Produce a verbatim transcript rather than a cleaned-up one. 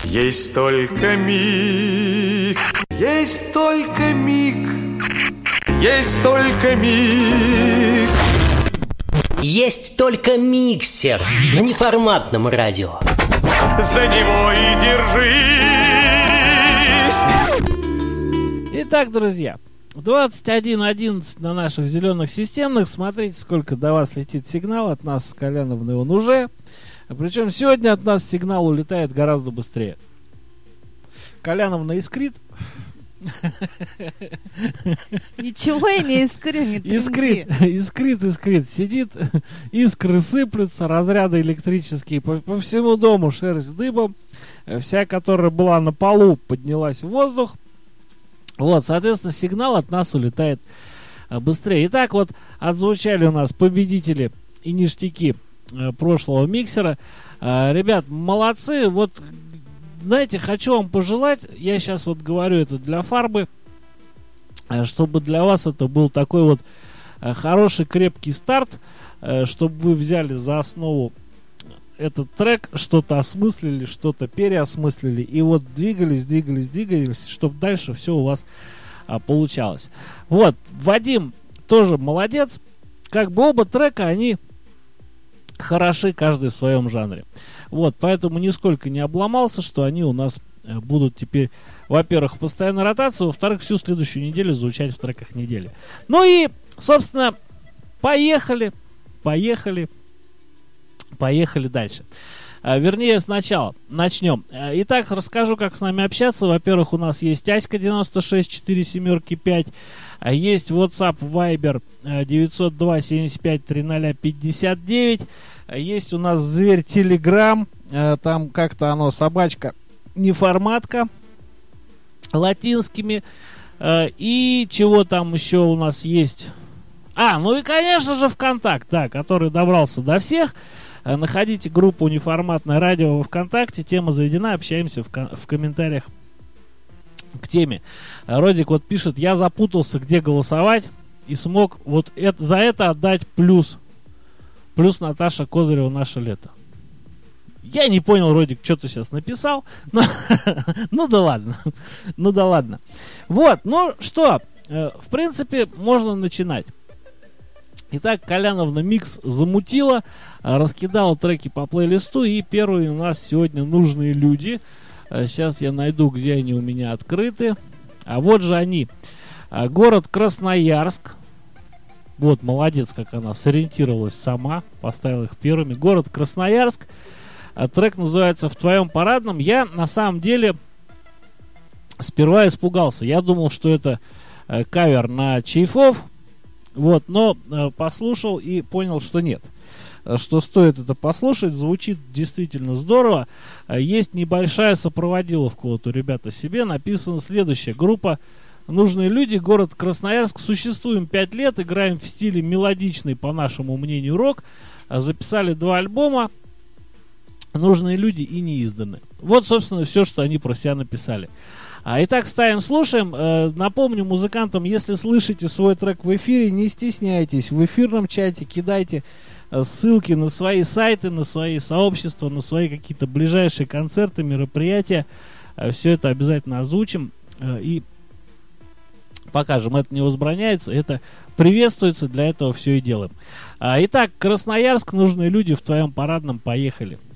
Есть только миг, есть только миг, есть только миг. Есть только миксер на неформатном радио. За него и держись. Итак, друзья, двадцать один одиннадцать на наших зеленых системных. Смотрите, сколько до вас летит сигнал от нас с Коляновной, он уже. Причем сегодня от нас сигнал улетает гораздо быстрее. Коляновна искрит. Ничего я не искрю, не тренди. Искрит, искрит, искрит. Сидит, искры сыплются, разряды электрические по, по всему дому, шерсть дыбом. Вся, которая была на полу, поднялась в воздух. Вот, соответственно, сигнал от нас улетает быстрее. Итак, вот отзвучали у нас победители и ништяки прошлого миксера. Ребят, молодцы. Вот, знаете, хочу вам пожелать, я сейчас вот говорю это для Фарбы, чтобы для вас это был такой вот хороший крепкий старт, чтобы вы взяли за основу этот трек, что-то осмыслили, что-то переосмыслили, и вот двигались, двигались, двигались, чтобы дальше все у вас а, получалось. Вот, Вадим тоже молодец. Как бы оба трека, они хороши, каждый в своем жанре. Вот, поэтому нисколько не обломался, что они у нас э, будут теперь, во-первых, в постоянной ротации, во-вторых, всю следующую неделю звучать в треках недели. Ну и, собственно, поехали, поехали. Поехали дальше. А, вернее, сначала начнем. А, итак, расскажу, как с нами общаться. Во-первых, у нас есть Аська девяносто шесть четыре семь пять. А, есть WhatsApp, Viber а, девятьсот два семьдесят пять тридцать пятьдесят девять. А, есть у нас зверь Telegram. А, там как-то оно, собачка, неформатка, латинскими. А, и чего там еще у нас есть? А, ну и, конечно же, ВКонтакт, да, который добрался до всех. Находите группу «Неформатное радио» во ВКонтакте. Тема заведена. Общаемся в, ком- в комментариях к теме. Родик вот пишет: я запутался, где голосовать, и смог вот это, за это отдать плюс. Плюс Наташа Козырева «Наше лето». Я не понял, Родик, что ты сейчас написал. Но, ну да ладно. Ну да ладно. Вот, ну что, в принципе, можно начинать. Итак, Коляновна микс замутила, раскидала треки по плейлисту, и первые у нас сегодня «Нужные люди». Сейчас я найду, где они у меня открыты. А вот же они. Город Красноярск. Вот, молодец, как она сориентировалась сама, поставила их первыми. Город Красноярск. Трек называется «В твоем парадном». Я на самом деле сперва испугался. Я думал, что это кавер на Чайфов. Вот, но э, послушал и понял, что нет. Что стоит это послушать, звучит действительно здорово. Э, есть небольшая сопроводиловка вот у ребят о себе. Написано следующее. Группа «Нужные люди», город Красноярск. Существуем пять лет, играем в стиле мелодичный, по нашему мнению, рок. Э, записали два альбома. «Нужные люди» и «Не изданы». Вот, собственно, все, что они про себя написали. А, итак, ставим, слушаем. Э, напомню музыкантам, если слышите свой трек в эфире, не стесняйтесь. В эфирном чате кидайте э, ссылки на свои сайты, на свои сообщества, на свои какие-то ближайшие концерты, мероприятия. Э, все это обязательно озвучим э, и покажем. Это не возбраняется, это приветствуется, для этого все и делаем. А, итак, Красноярск, «Нужные люди», в твоем парадном, поехали.